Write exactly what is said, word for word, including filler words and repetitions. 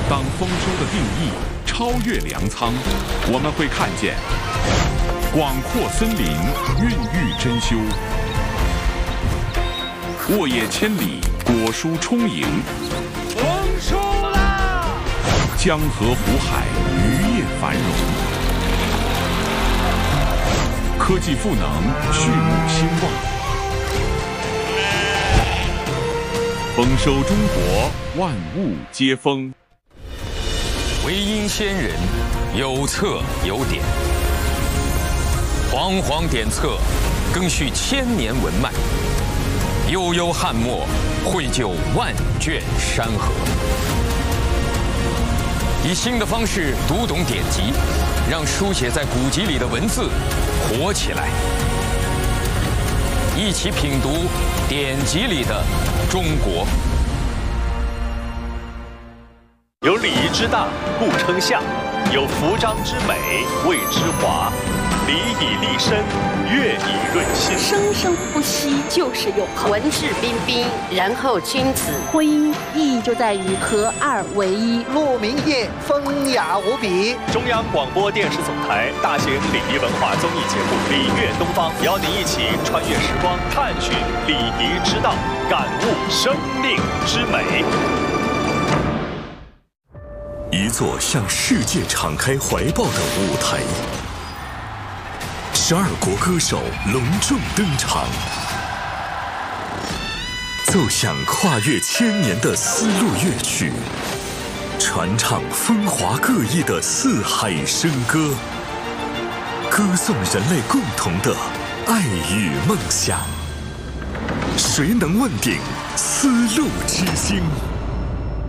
当丰收的定义超越粮仓，我们会看见广阔森林孕育珍馐，沃野千里，果蔬充盈。 丰收啦！ 江河湖海，渔业繁荣。科技赋能，畜牧兴旺。丰收中国，万物皆丰。 唯因先人，有策有典。煌煌典册，更续千年文脉；悠悠汉墨，绘就万卷山河。以新的方式读懂典籍，让书写在古籍里的文字活起来。一起品读典籍里的中国。 有礼仪之大，故称象；有服章之美，谓之华。礼以立身，乐以润心。 生生不息就是永恒。 文质彬彬，然后君子。 婚姻意义就在于合二为一。 鹿鸣夜，风雅无比。 中央广播电视总台大型礼仪文化综艺节目《礼乐东方》，邀您一起穿越时光，探寻礼仪之道，感悟生命之美。 一座向世界敞开怀抱的舞台，十二国歌手隆重登场，奏响跨越千年的丝路乐曲，传唱风华各异的四海笙歌，歌颂人类共同的爱与梦想。谁能问鼎丝路之星？